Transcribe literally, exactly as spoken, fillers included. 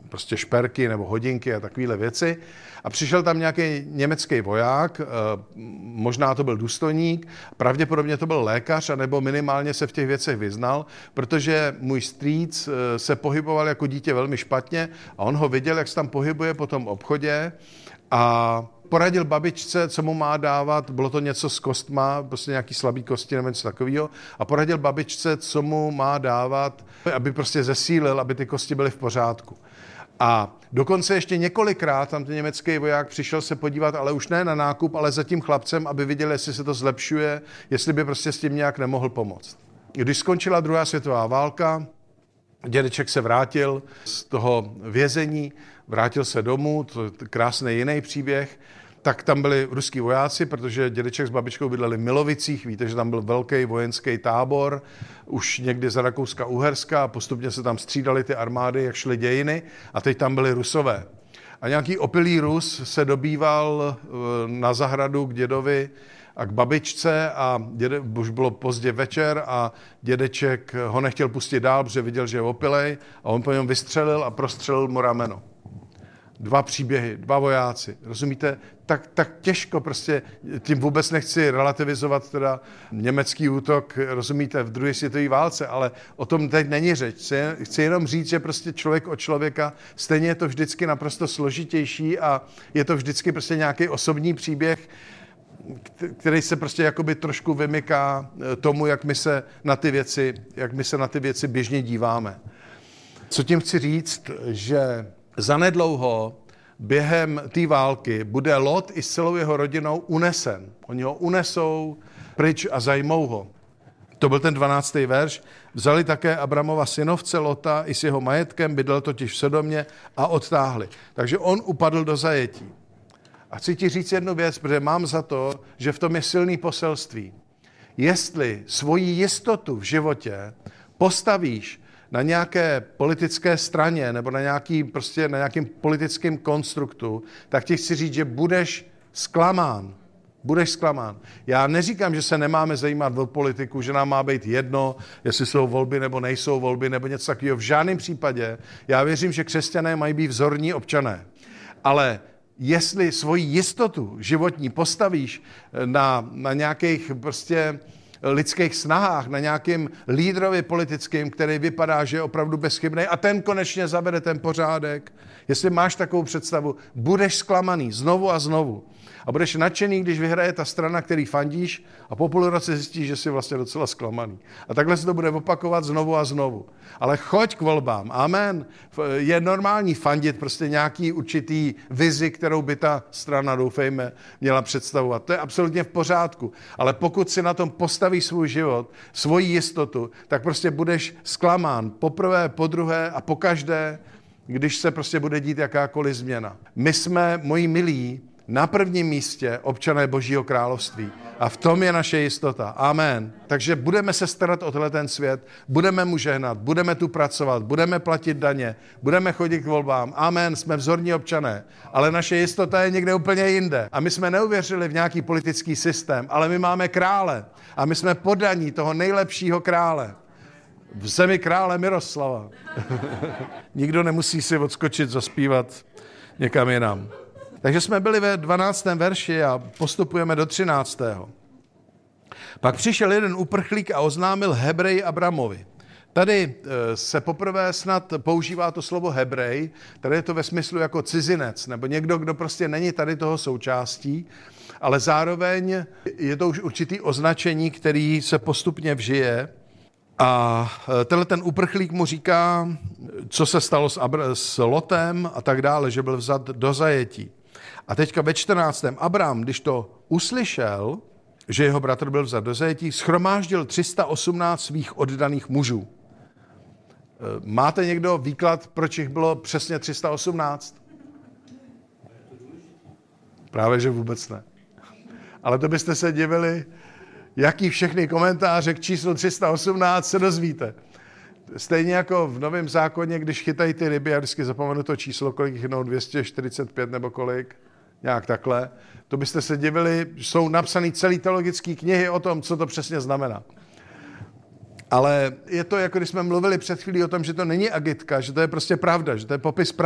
prostě šperky nebo hodinky a takovéhle věci. A přišel tam nějaký německý voják, možná to byl důstojník, pravděpodobně to byl lékař, anebo minimálně se v těch věcech vyznal, protože můj strýc se pohyboval jako dítě velmi špatně a on ho viděl, jak se tam pohybuje po tom obchodě a poradil babičce, co mu má dávat, bylo to něco s kostma, prostě nějaký slabý kosti nebo něco takového, a poradil babičce, co mu má dávat, aby prostě zesílil, aby ty kosti byly v pořádku. A dokonce ještě několikrát tam ten německý voják přišel se podívat, ale už ne na nákup, ale za tím chlapcem, aby viděl, jestli se to zlepšuje, jestli by prostě s tím nějak nemohl pomoct. Když skončila druhá světová válka, dědeček se vrátil z toho vězení, vrátil se domů, to je krásný jiný příběh, tak tam byli ruský vojáci, protože dědeček s babičkou bydleli v Milovicích, víte, že tam byl velký vojenský tábor, už někdy za Rakouska-Uherska, a postupně se tam střídaly ty armády, jak šly dějiny, a teď tam byli Rusové. A nějaký opilý Rus se dobýval na zahradu k dědovi a k babičce a děde, už bylo pozdě večer a dědeček ho nechtěl pustit dál, protože viděl, že je opilej, a on po něm vystřelil a prostřelil mu rameno. Dva příběhy, dva vojáci, rozumíte? Tak, tak těžko prostě, tím vůbec nechci relativizovat teda německý útok, rozumíte, v druhé světové válce, ale o tom teď není řeč. Chci jenom říct, že prostě člověk od člověka, stejně je to vždycky naprosto složitější a je to vždycky prostě nějaký osobní příběh, který se prostě jakoby trošku vymyká tomu, jak my se na ty věci, jak my se na ty věci běžně díváme. Co tím chci říct, že zanedlouho během té války bude Lot i s celou jeho rodinou unesen. Oni ho unesou pryč a zajmou ho. To byl ten dvanáctý verš. Vzali také Abramova synovce Lota i s jeho majetkem, bydlel totiž v Sodomě, a odtáhli. Takže on upadl do zajetí. A chci ti říct jednu věc, protože mám za to, že v tom je silný poselství. Jestli svoji jistotu v životě postavíš na nějaké politické straně nebo na, nějaký, prostě na nějakým politickém konstruktu, tak ti chci říct, že budeš zklamán. Budeš zklamán. Já neříkám, že se nemáme zajímat o politiku, že nám má být jedno, jestli jsou volby nebo nejsou volby nebo něco takového. V žádném případě. Já věřím, že křesťané mají být vzorní občané. Ale jestli svoji jistotu životní postavíš na, na nějakých prostě lidských snahách, na nějakým lídrovi politickým, který vypadá, že je opravdu bezchybný, a ten konečně zavede ten pořádek. Jestli máš takovou představu, budeš zklamaný znovu a znovu. A budeš nadšený, když vyhraje ta strana, který fandíš, a po půl roce zjistíš, že jsi vlastně docela zklamaný. A takhle se to bude opakovat znovu a znovu. Ale choď k volbám. Amen. Je normální fandit prostě nějaký určitý vizi, kterou by ta strana, doufejme, měla představovat. To je absolutně v pořádku. Ale pokud si na tom postavíš svůj život, svoji jistotu, tak prostě budeš zklamán poprvé, podruhé a pokaždé, když se prostě bude dít jakákoliv změna. My jsme, moji milí, na prvním místě občané Božího království. A v tom je naše jistota. Amen. Takže budeme se starat o tenhle ten svět, budeme mu žehnat, budeme tu pracovat, budeme platit daně, budeme chodit k volbám. Amen, jsme vzorní občané. Ale naše jistota je někde úplně jinde. A my jsme neuvěřili v nějaký politický systém, ale my máme krále. A my jsme poddaní toho nejlepšího krále. V zemi krále Miroslava. Nikdo nemusí si odskočit, zaspívat někam jinam. Takže jsme byli ve dvanáctém verši a postupujeme do třináctého Pak přišel jeden uprchlík a oznámil Hebrej Abramovi. Tady se poprvé snad používá to slovo Hebrej, tady je to ve smyslu jako cizinec, nebo někdo, kdo prostě není tady toho součástí, ale zároveň je to už určitý označení, který se postupně vžije. A tenhle ten uprchlík mu říká, co se stalo s, Abra- s Lotem a tak dále, že byl vzat do zajetí. A teďka ve čtrnáctém Abram, když to uslyšel, že jeho bratr byl vzat do zajetí, shromáždil tři sta osmnáct svých oddaných mužů. Máte někdo výklad, proč jich bylo přesně tři sta osmnáct? Právě, že vůbec ne. Ale to byste se divili, jaký všechny komentáře k číslu tři sta osmnáct se dozvíte. Stejně jako v Novém zákoně, když chytají ty ryby, já vždycky zapomenu to číslo, kolik jich jednou, dvě stě čtyřicet pět nebo kolik, nějak takhle, to byste se divili, jsou napsané celé teologické knihy o tom, co to přesně znamená. Ale je to, jako když jsme mluvili před chvílí o tom, že to není agitka, že to je prostě pravda, že to je popis pravdy.